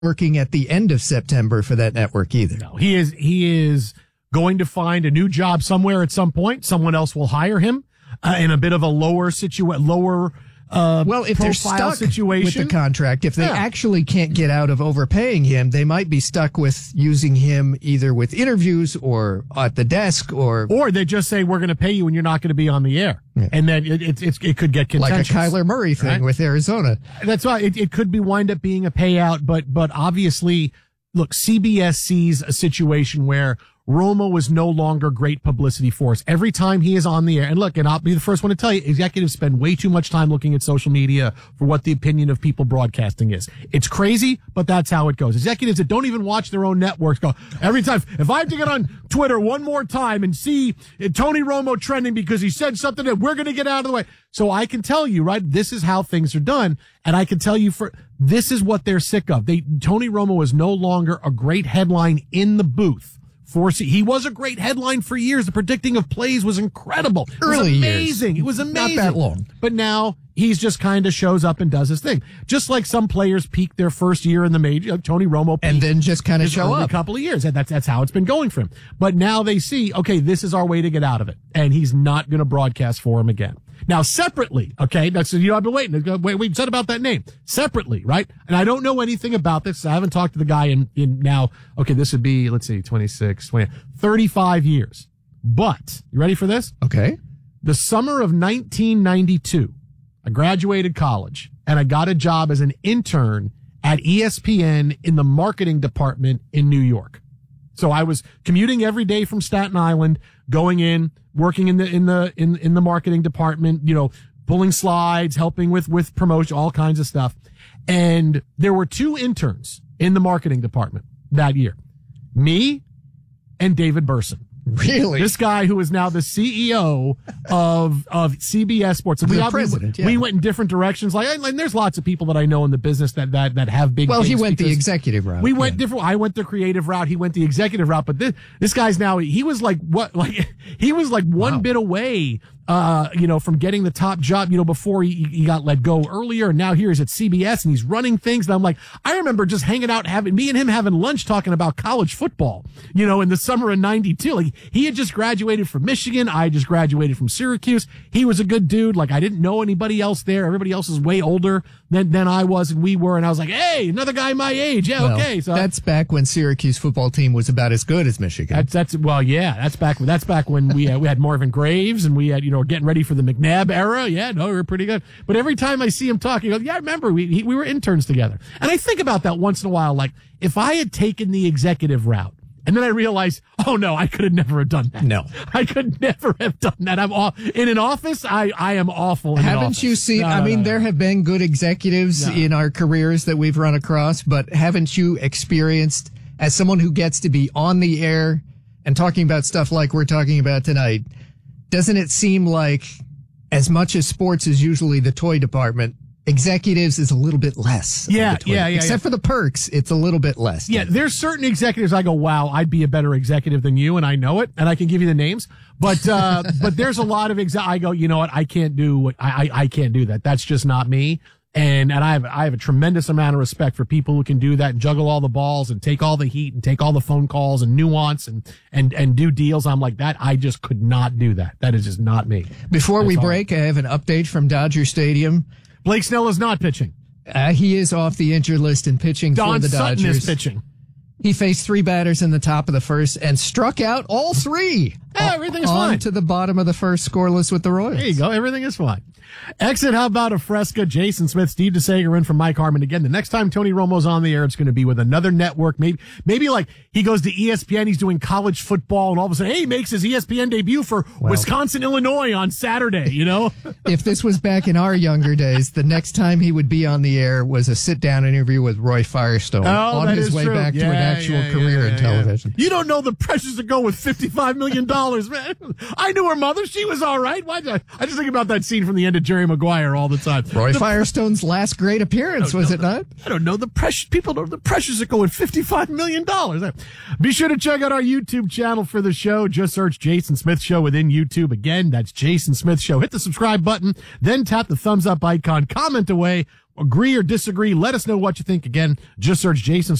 working at the end of September for that network either. No, he is going to find a new job somewhere at some point. Someone else will hire him in a bit of a lower if they're stuck situation with the contract, if they actually can't get out of overpaying him, they might be stuck with using him either with interviews or at the desk or they just say we're going to pay you and you're not going to be on the air, and then it could get contentious, like a Kyler Murray thing with Arizona. That's why it could be wind up being a payout, but obviously, look, CBS sees a situation where Romo is no longer great publicity for us. Every time he is on the air, and look, and I'll be the first one to tell you, executives spend way too much time looking at social media for what the opinion of people broadcasting is. It's crazy, but that's how it goes. Executives that don't even watch their own networks go, every time, if I have to get on Twitter one more time and see Tony Romo trending because he said something that we're going to get out of the way. So I can tell you, right, this is how things are done. And I can tell you this is what they're sick of. Tony Romo is no longer a great headline in the booth. He was a great headline for years. The predicting of plays was incredible. It was amazing. It was amazing. Not that long. But now he's just kind of shows up and does his thing. Just like some players peak their first year in the major. Tony Romo peaked and then just kind of show up a couple of years. That's how it's been going for him. But now they see, okay, this is our way to get out of it. And he's not going to broadcast for him again. Now, separately, okay, that's, I've been waiting. We've said about that name. Separately, right? And I don't know anything about this. I haven't talked to the guy in now, okay, this would be, 35 years. But, you ready for this? Okay. The summer of 1992, I graduated college, and I got a job as an intern at ESPN in the marketing department in New York. So I was commuting every day from Staten Island, going in, working in the marketing department, pulling slides, helping with promotion, all kinds of stuff. And there were two interns in the marketing department that year. Me and David Burson. Really? This guy who is now the CEO of CBS Sports. And we went in different directions. And there's lots of people that I know in the business that have big. Well, he went the executive route. We went different. I went the creative route. He went the executive route. But this guy's now, he was like one bit away, from getting the top job, before he got let go earlier. And now here he's at CBS and he's running things. And I'm like, I remember just hanging out, me and him having lunch talking about college football, in the summer of 92. Like, he had just graduated from Michigan. I just graduated from Syracuse. He was a good dude. Like, I didn't know anybody else there. Everybody else is way older than I was and we were. And I was like, hey, another guy my age. Yeah. Well, okay. So that's back when Syracuse football team was about as good as Michigan. That's back when we had Marvin Graves and we had, getting ready for the McNabb era. Yeah, no, we were pretty good. But every time I see him talking, I go, yeah, I remember we were interns together. And I think about that once in a while. Like, if I had taken the executive route, and then I realized, oh no, I could have never have done that. No, I could never have done that. I'm in an office. I am awful. Haven't you seen? There have been good executives in our careers that we've run across, but haven't you experienced, as someone who gets to be on the air and talking about stuff like we're talking about tonight, doesn't it seem like, as much as sports is usually the toy department, executives is a little bit less. Yeah. Except for the perks, it's a little bit less. Yeah, there's certain executives I go, wow, I'd be a better executive than you, and I know it, and I can give you the names. But there's a lot of I go, you know what, I can't do that. That's just not me. And I have a tremendous amount of respect for people who can do that and juggle all the balls and take all the heat and take all the phone calls and nuance and do deals. I'm like that. I just could not do that. That is just not me. Before we break, I have an update from Dodger Stadium. Blake Snell is not pitching. He is off the injured list and pitching for the Dodgers. Don Sutton is pitching. He faced three batters in the top of the first and struck out all three. Yeah, everything is fine. On to the bottom of the first, scoreless with the Royals. There you go. Everything is fine. Exit, how about a Fresca? Jason Smith, Steve DeSager in from Mike Harmon. Again, the next time Tony Romo's on the air, it's going to be with another network. Maybe like he goes to ESPN, he's doing college football, and all of a sudden, hey, he makes his ESPN debut for Wisconsin, Illinois on Saturday, If this was back in our younger days, the next time he would be on the air was a sit-down interview with Roy Firestone on his way back to an actual career in television. You don't know the pressures that go with $55 million, man. I knew her mother. She was all right. I just think about that scene from the end of Jerry Maguire all the time. Roy Firestone's last great appearance, was it not? I don't know the pressure. People know the pressures that go with $55 million. Be sure to check out our YouTube channel for the show. Just search Jason Smith Show within YouTube. Again, that's Jason Smith Show. Hit the subscribe button, then tap the thumbs up icon. Comment away. Agree or disagree? Let us know what you think. Again, just search Jason